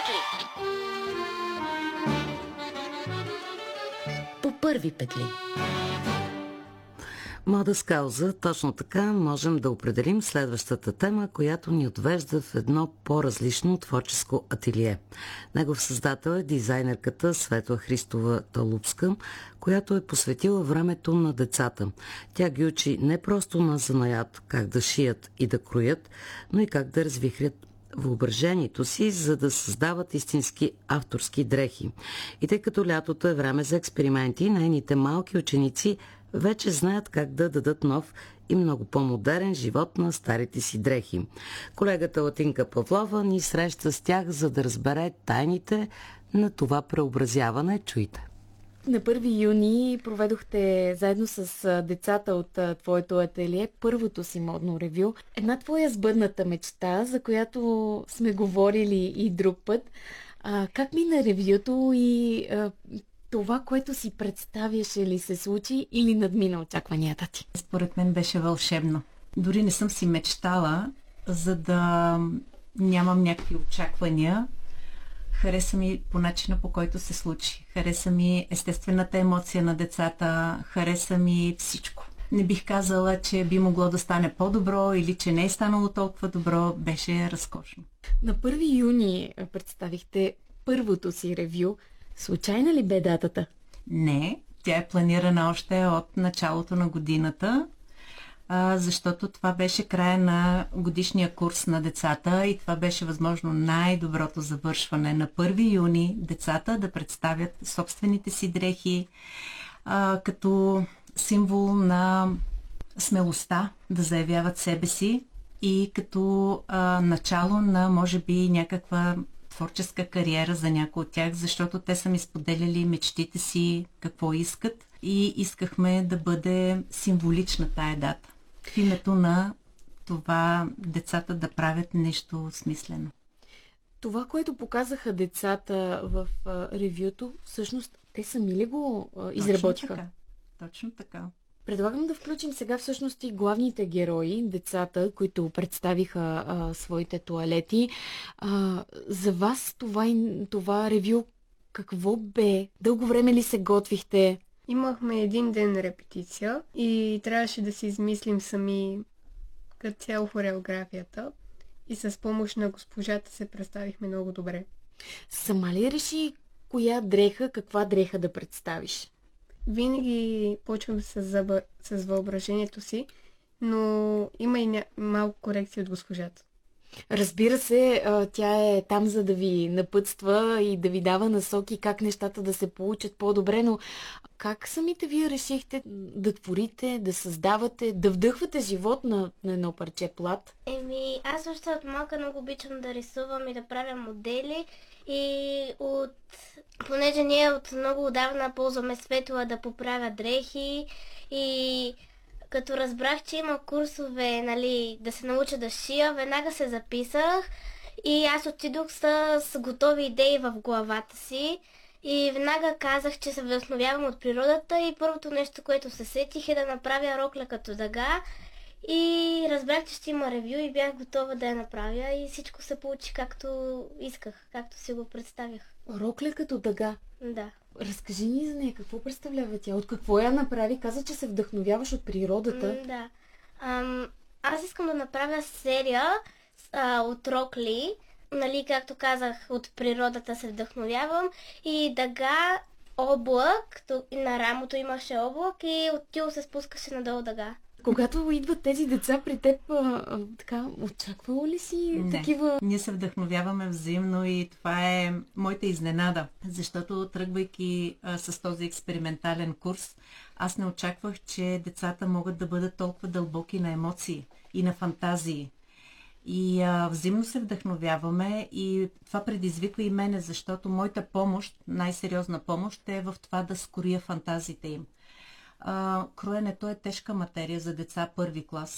петли. По първи петли. Мода с кауза, точно така можем да определим следващата тема, която ни отвежда в едно по-различно творческо ателие. Негов създател е дизайнерката Светла Христова Талупска, която е посветила времето на децата. Тя ги учи не просто на занаят, как да шият и да кроят, но и как да развихрят въображението си, за да създават истински авторски дрехи. И тъй като лятото е време за експерименти, нейните малки ученици вече знаят как да дадат нов и много по-модерен живот на старите си дрехи. Колегата Латинка Павлова ни среща с тях, за да разбере тайните на това преобразяване. Чуйте. На 1 юни проведохте заедно с децата от твоето ателие първото си модно ревю. Една твоя сбъдната мечта, за която сме говорили и друг път. Как мина ревюто и това, което си представяше ли се случи или надмина очакванията ти? Според мен беше вълшебно. Дори не съм си мечтала, за да нямам някакви очаквания. Хареса ми по начина, по който се случи. Хареса ми естествената емоция на децата. Хареса ми всичко. Не бих казала, че би могло да стане по-добро или че не е станало толкова добро. Беше разкошно. На 1 юни представихте първото си ревю. Случайна ли бе датата? Не, тя е планирана още от началото на годината, защото това беше края на годишния курс на децата и това беше възможно най-доброто завършване. На 1 юни децата да представят собствените си дрехи като символ на смелостта да заявяват себе си и като начало на, може би, някаква творческа кариера за някои от тях, защото те са ми споделяли мечтите си, какво искат и искахме да бъде символична тая дата. В името на това децата да правят нещо смислено. Това, което показаха децата в ревюто, всъщност те сами ли го изработиха? Точно така. Предлагам да включим сега всъщност и главните герои, децата, които представиха своите тоалети. За вас това ревю какво бе? Дълго време ли се готвихте? Имахме 1 ден репетиция и трябваше да си измислим сами като цяло хореографията и с помощ на госпожата се представихме много добре. Сама ли реши каква дреха да представиш? Винаги почвам с въображението си, но има и малко корекции от госпожата. Разбира се, тя е там, за да ви напътства и да ви дава насоки как нещата да се получат по-добре, но как самите вие решихте да творите, да създавате, да вдъхвате живот на едно парче плат? Аз още от малка много обичам да рисувам и да правя модели и понеже ние от много отдавна ползваме Светла да поправя дрехи и като разбрах, че има курсове, да се науча да шия, веднага се записах и аз отидох с готови идеи в главата си и веднага казах, че се вдъхновявам от природата и първото нещо, което се сетих е да направя рокля като дъга и разбрах, че ще има ревю и бях готова да я направя и всичко се получи както исках, както си го представях. Рокля като дъга? Да. Разкажи ни за нея, какво представлява тя? От какво я направи? Каза, че се вдъхновяваш от природата. Да. Аз искам да направя серия от рокли. Както казах, от природата се вдъхновявам. И дъга, облак, на рамото имаше облак и от тило се спускаше надолу дъга. Когато идват тези деца при теб, очаквала ли си такива? Ние се вдъхновяваме взаимно и това е моята изненада, защото тръгвайки с този експериментален курс, аз не очаквах, че децата могат да бъдат толкова дълбоки на емоции и на фантазии. И взаимно се вдъхновяваме и това предизвиква и мене, защото моята помощ, най-сериозна помощ е в това да скория фантазиите им. Кроенето е тежка материя за деца 1 клас.